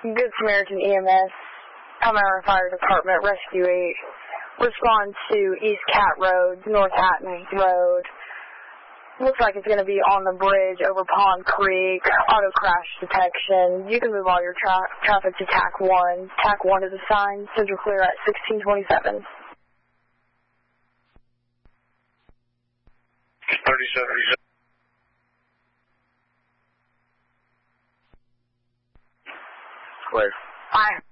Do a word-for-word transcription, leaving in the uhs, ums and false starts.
Good Samaritan E M S, Palmyra Fire Department, Rescue eight. Respond to East Cat Road, North Hatton Road. Looks like it's going to be on the bridge over Pond Creek. Auto crash detection. You can move all your tra traffic to T A C one. T A C one is assigned. Central clear at sixteen twenty-seven. thirty-seven. Clear. Fire.